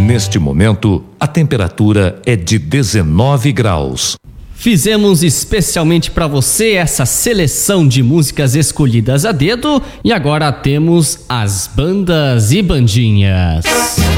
Neste momento, a temperatura é de 19 graus. Fizemos especialmente para você essa seleção de músicas escolhidas a dedo e agora temos as bandas e bandinhas.